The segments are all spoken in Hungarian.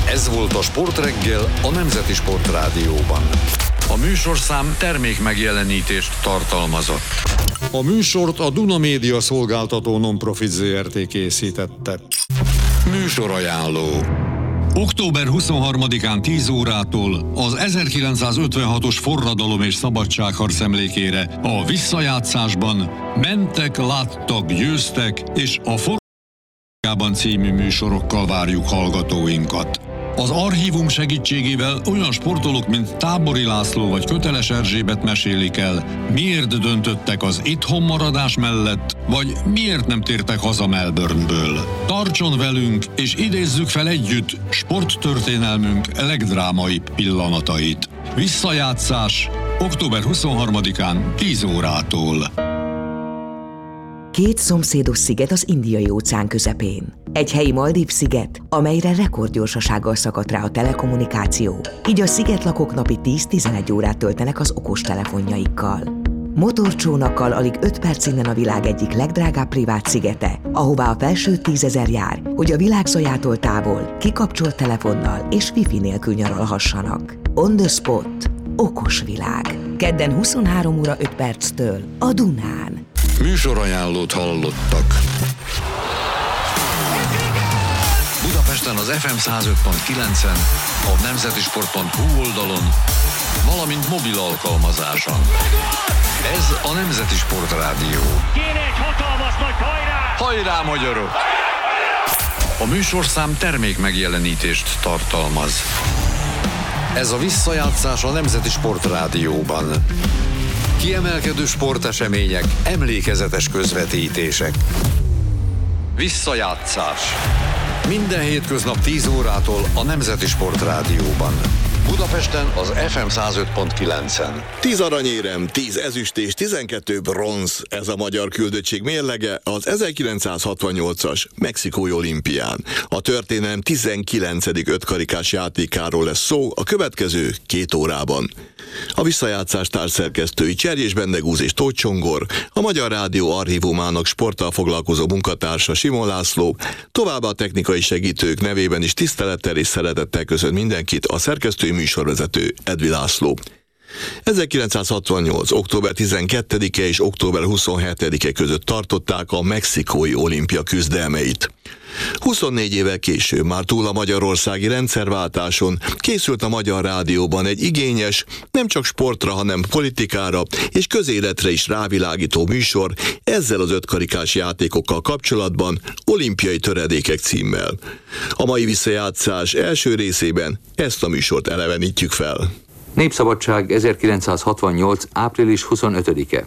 Ez volt a Sportreggel a Nemzeti Sportrádióban. A műsorszám termék megjelenítést tartalmazott. A műsort a Duna Média szolgáltató non-profit Zrt. Készítette. Műsorajánló. Október 23-án 10 órától az 1956-os forradalom és szabadságharc emlékére a visszajátszásban Mentek, láttak, győztek, és a forradalom című műsorokkal várjuk hallgatóinkat. Az archívum segítségével olyan sportolók, mint Tábori László vagy Köteles Erzsébet mesélik el, miért döntöttek az itthon maradás mellett, vagy miért nem tértek haza Melbourneből. Tartson velünk, és idézzük fel együtt sporttörténelmünk legdrámaibb pillanatait. Visszajátszás október 23-án 10 órától. Két szomszédos sziget az Indiai-óceán közepén. Egy helyi Maldív-sziget, amelyre rekordgyorsasággal szakadt rá a telekommunikáció, így a szigetlakók napi 10-11 órát töltenek az okostelefonjaikkal. Motorcsónakkal alig 5 perc innen a világ egyik legdrágább privát szigete, ahová a felső 10 000 jár, hogy a világ zajától távol, kikapcsolt telefonnal és wifi nélkül nyaralhassanak. On the spot. Okos világ. Kedden 23 óra 5 perctől a Dunán. Műsorajánlót hallottak. Budapesten az FM 105.9-en, a nemzetisport.hu oldalon, valamint mobil alkalmazáson. Ez a Nemzeti Sportrádió. Kéne egy hatalmas nagy hajrá! Hajrá, magyarok! A műsorszám termék megjelenítést tartalmaz. Ez a visszajátszás a Nemzeti Sportrádióban. Kiemelkedő sportesemények, emlékezetes közvetítések. Visszajátszás. Minden hétköznap 10 órától a Nemzeti Sportrádióban. Budapesten az FM 105.9-en. 10 aranyérem, 10 ezüst és 12 bronz. Ez a magyar küldöttség mérlege az 1968-as Mexikói olimpián. A történelem 19. ötkarikás játékáról lesz szó a következő 2 órában. A visszajátszás társszerkesztői Cserjés Bendegúz és Tóth Csongor, a Magyar Rádió archívumának sporttal foglalkozó munkatársa Simon László, továbbá a technikai segítők nevében is tisztelettel és szeretettel köszönt mindenkit a szerkesztői műsorvezető Edvi László. 1968. október 12-e és október 27-e között tartották a Mexikói olimpia küzdelmeit. 24 évvel később, már túl a magyarországi rendszerváltáson, készült a Magyar Rádióban egy igényes, nem csak sportra, hanem politikára és közéletre is rávilágító műsor ezzel az ötkarikás játékokkal kapcsolatban, Olimpiai töredékek címmel. A mai visszajátszás első részében ezt a műsort elevenítjük fel. Népszabadság 1968. április 25-e.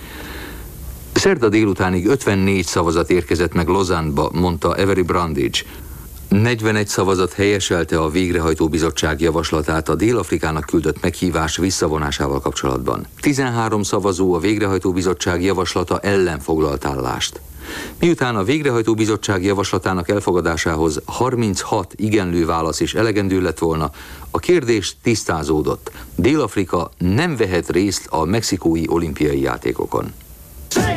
Szerda délutánig 54 szavazat érkezett meg Lausanne-ba, mondta Avery Brundage. 41 szavazat helyeselte a végrehajtó bizottság javaslatát a Dél-Afrikának küldött meghívás visszavonásával kapcsolatban. 13 szavazó a végrehajtó bizottság javaslata ellen foglalt állást. Miután a végrehajtó bizottság javaslatának elfogadásához 36 igenlő válasz is elegendő lett volna, a kérdés tisztázódott. Dél-Afrika nem vehet részt a mexikói olimpiai játékokon.